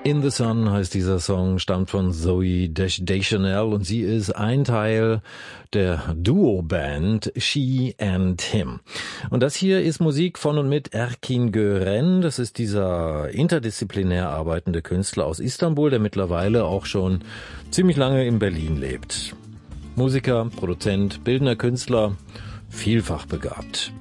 In the Sun heißt dieser Song, stammt von Zooey Deschanel und sie ist ein Teil der Duo-Band She and Him. Und das hier ist Musik von und mit Erkin Gören. Das ist dieser interdisziplinär arbeitende Künstler aus Istanbul, der mittlerweile auch schon ziemlich lange in Berlin lebt. Musiker, Produzent, bildender Künstler, vielfach begabt.